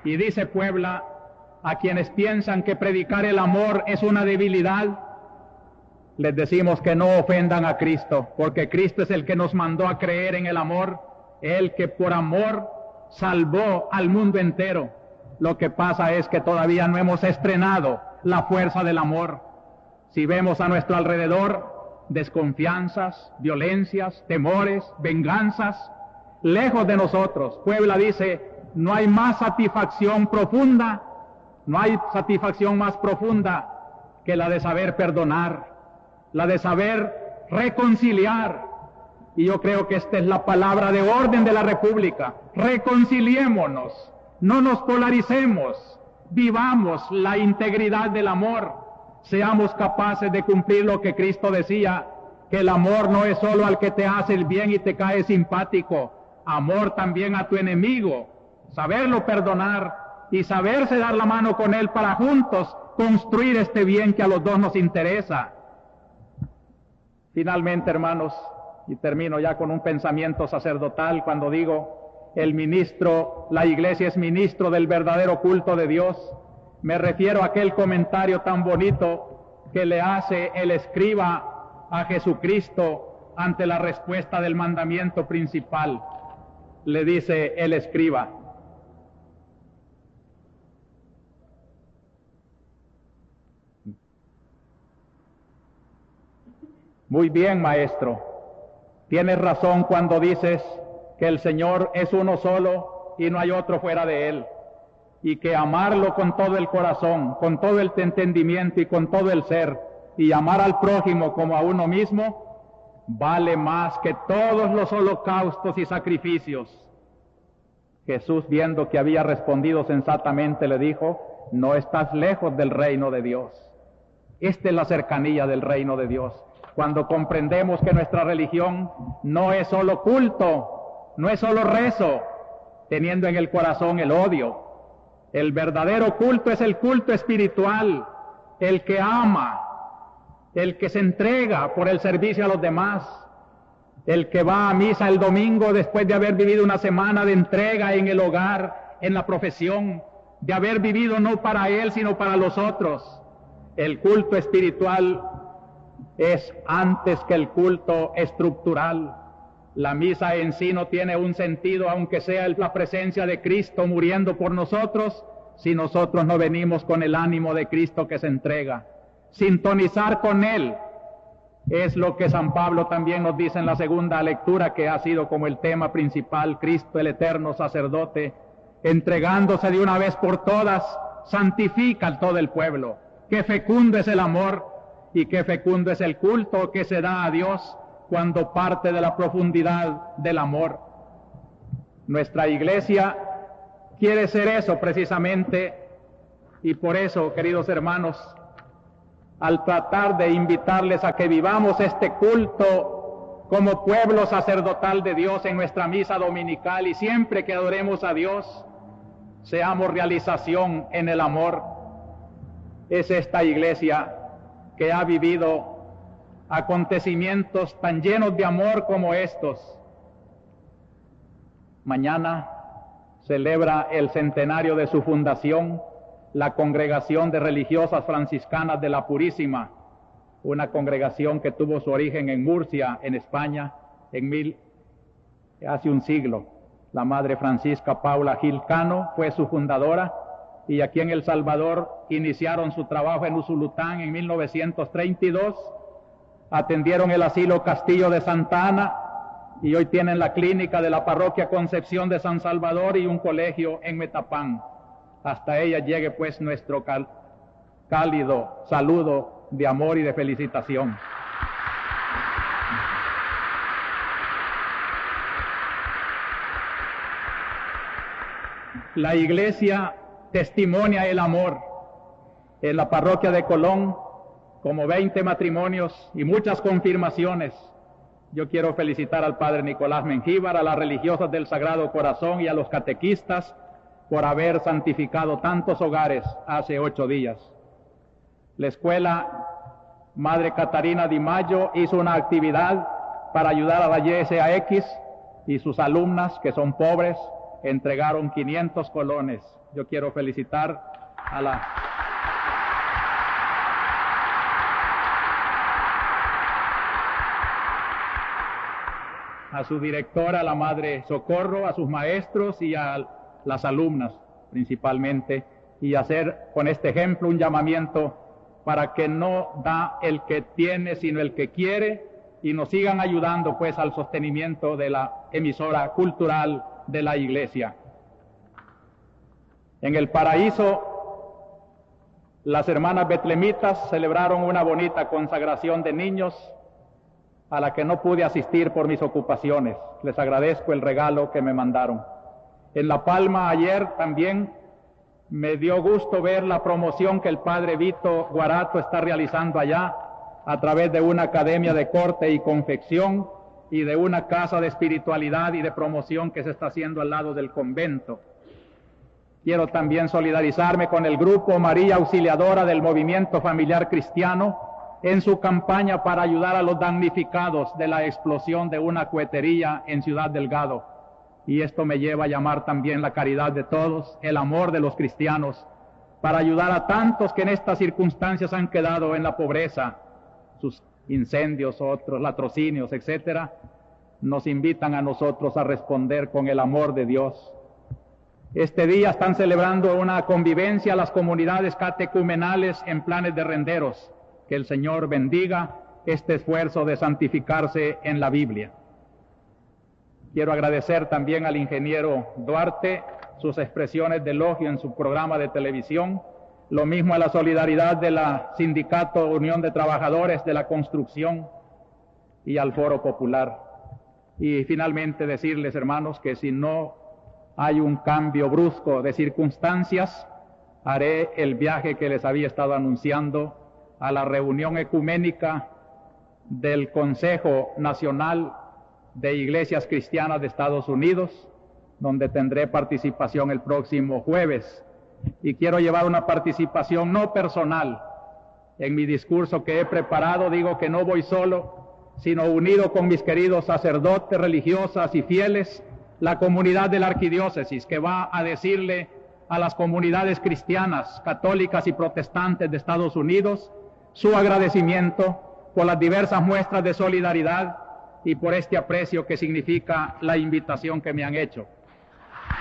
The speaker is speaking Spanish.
Y dice Puebla, a quienes piensan que predicar el amor es una debilidad, les decimos que no ofendan a Cristo, porque Cristo es el que nos mandó a creer en el amor, el que por amor salvó al mundo entero. Lo que pasa es que todavía no hemos estrenado la fuerza del amor. Si vemos a nuestro alrededor desconfianzas, violencias, temores, venganzas, lejos de nosotros, Puebla dice, no hay más satisfacción profunda, no hay satisfacción más profunda que la de saber perdonar, la de saber reconciliar. Y yo creo que esta es la palabra de orden de la República. Reconciliémonos, no nos polaricemos, vivamos la integridad del amor, seamos capaces de cumplir lo que Cristo decía, que el amor no es solo al que te hace el bien y te cae simpático, amor también a tu enemigo, saberlo perdonar y saberse dar la mano con él para juntos construir este bien que a los dos nos interesa. Finalmente, hermanos, y termino ya con un pensamiento sacerdotal cuando digo, el ministro, la iglesia es ministro del verdadero culto de Dios, me refiero a aquel comentario tan bonito que le hace el escriba a Jesucristo ante la respuesta del mandamiento principal. Le dice el escriba, muy bien, maestro, tienes razón cuando dices que el Señor es uno solo y no hay otro fuera de Él, y que amarlo con todo el corazón, con todo el entendimiento y con todo el ser, y amar al prójimo como a uno mismo, vale más que todos los holocaustos y sacrificios. Jesús, viendo que había respondido sensatamente, le dijo, no estás lejos del reino de Dios. Esta es la cercanía del reino de Dios. Cuando comprendemos que nuestra religión no es solo culto, no es solo rezo, teniendo en el corazón el odio. El verdadero culto es el culto espiritual, el que ama, el que se entrega por el servicio a los demás, el que va a misa el domingo después de haber vivido una semana de entrega en el hogar, en la profesión, de haber vivido no para él, sino para los otros. El culto espiritual es antes que el culto estructural. La misa en sí no tiene un sentido, aunque sea la presencia de Cristo muriendo por nosotros, si nosotros no venimos con el ánimo de Cristo que se entrega. Sintonizar con Él es lo que San Pablo también nos dice en la segunda lectura, que ha sido como el tema principal, Cristo el eterno sacerdote, entregándose de una vez por todas, santifica a todo el pueblo. Qué fecundo es el amor y qué fecundo es el culto que se da a Dios cuando parte de la profundidad del amor. Nuestra iglesia quiere ser eso precisamente, y por eso, queridos hermanos, al tratar de invitarles a que vivamos este culto como pueblo sacerdotal de Dios en nuestra misa dominical, y siempre que adoremos a Dios, seamos realización en el amor, es esta iglesia que ha vivido acontecimientos tan llenos de amor como estos. Mañana celebra el centenario de su fundación la Congregación de Religiosas Franciscanas de la Purísima, una congregación que tuvo su origen en Murcia, en España, hace un siglo. La Madre Francisca Paula Gil Cano fue su fundadora, y aquí en El Salvador iniciaron su trabajo en Usulután en 1932, atendieron el asilo Castillo de Santa Ana, y hoy tienen la clínica de la parroquia Concepción de San Salvador y un colegio en Metapán. Hasta ella llegue pues nuestro cálido saludo de amor y de felicitación. La iglesia testimonia el amor. En la parroquia de Colón, como 20 matrimonios y muchas confirmaciones. Yo quiero felicitar al padre Nicolás Mengíbar, a las religiosas del Sagrado Corazón y a los catequistas por haber santificado tantos hogares hace 8 días. La escuela Madre Catarina Di Maggio hizo una actividad para ayudar a la YSAX y sus alumnas, que son pobres, entregaron 500 colones. Yo quiero felicitar a su directora, la Madre Socorro, a sus maestros y a las alumnas principalmente, y hacer con este ejemplo un llamamiento para que no da el que tiene, sino el que quiere, y nos sigan ayudando pues al sostenimiento de la emisora cultural de la Iglesia. En el paraíso, las hermanas betlemitas celebraron una bonita consagración de niños a la que no pude asistir por mis ocupaciones. Les agradezco el regalo que me mandaron. En La Palma ayer también me dio gusto ver la promoción que el padre Vito Guarato está realizando allá a través de una academia de corte y confección y de una casa de espiritualidad y de promoción que se está haciendo al lado del convento. Quiero también solidarizarme con el grupo María Auxiliadora del Movimiento Familiar Cristiano en su campaña para ayudar a los damnificados de la explosión de una cohetería en Ciudad Delgado. Y esto me lleva a llamar también la caridad de todos, el amor de los cristianos, para ayudar a tantos que en estas circunstancias han quedado en la pobreza. Sus incendios, otros latrocinios, etcétera, nos invitan a nosotros a responder con el amor de Dios. Este día están celebrando una convivencia las comunidades catecumenales en Planes de Renderos. Que el Señor bendiga este esfuerzo de santificarse en la Biblia. Quiero agradecer también al ingeniero Duarte sus expresiones de elogio en su programa de televisión, lo mismo a la solidaridad de la Sindicato Unión de Trabajadores de la Construcción y al Foro Popular. Y finalmente decirles, hermanos, que si no hay un cambio brusco de circunstancias, haré el viaje que les había estado anunciando a la reunión ecuménica del Consejo Nacional de Iglesias Cristianas de Estados Unidos, donde tendré participación el próximo jueves. Y quiero llevar una participación no personal. En mi discurso que he preparado digo que no voy solo, sino unido con mis queridos sacerdotes, religiosas y fieles, la comunidad de la arquidiócesis, que va a decirle a las comunidades cristianas, católicas y protestantes de Estados Unidos su agradecimiento por las diversas muestras de solidaridad y por este aprecio que significa la invitación que me han hecho.